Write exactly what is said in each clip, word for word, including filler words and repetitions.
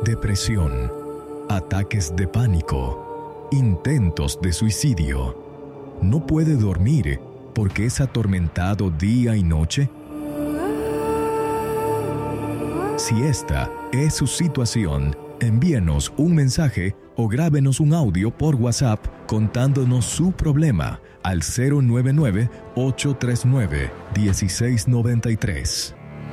depresión, ataques de pánico, intentos de suicidio. ¿No puede dormir porque es atormentado día y noche? Si esta es su situación, envíenos un mensaje o grábenos un audio por WhatsApp contándonos su problema al cero nueve nueve, ocho tres nueve, uno seis nueve tres.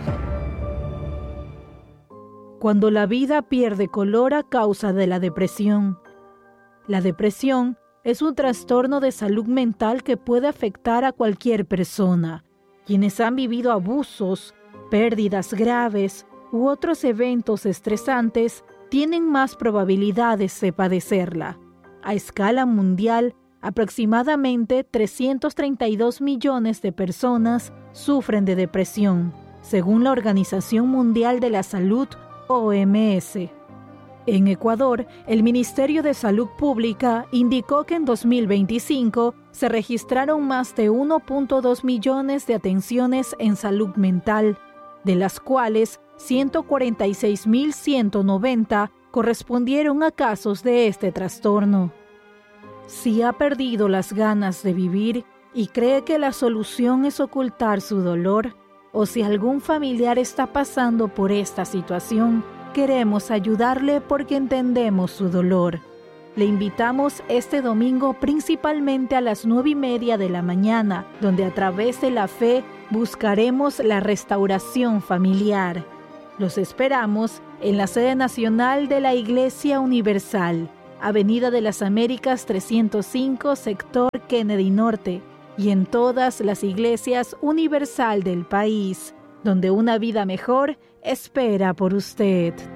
Cuando la vida pierde color a causa de la depresión. La depresión es un trastorno de salud mental que puede afectar a cualquier persona. Quienes han vivido abusos, pérdidas graves u otros eventos estresantes tienen más probabilidades de padecerla. A escala mundial, aproximadamente trescientos treinta y dos millones de personas sufren de depresión, según la Organización Mundial de la Salud, O M S. En Ecuador, el Ministerio de Salud Pública indicó que en dos mil veinticinco se registraron más de uno punto dos millones de atenciones en salud mental, de las cuales ciento cuarenta y seis mil ciento noventa correspondieron a casos de este trastorno. Si ha perdido las ganas de vivir y cree que la solución es ocultar su dolor, o si algún familiar está pasando por esta situación, queremos ayudarle porque entendemos su dolor. Le invitamos este domingo principalmente a las nueve y media de la mañana, donde a través de la fe buscaremos la restauración familiar. Los esperamos en la sede nacional de la Iglesia Universal, Avenida de las Américas trescientos cinco, sector Kennedy Norte, y en todas las iglesias universal del país, donde una vida mejor espera por usted.